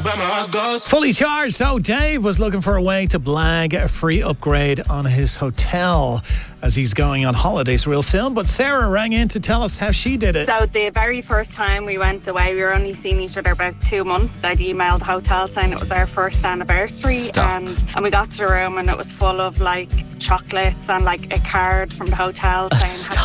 Fully charged. So Dave was looking for a way to blag a free upgrade on his hotel as he's going on holidays real soon. But Sarah rang in to tell us how she did it. So the very first time we went away, we were only seeing each other about 2 months. I'd emailed the hotel saying it was our first anniversary. And we got to the room and it was full of like chocolates and like a card from the hotel saying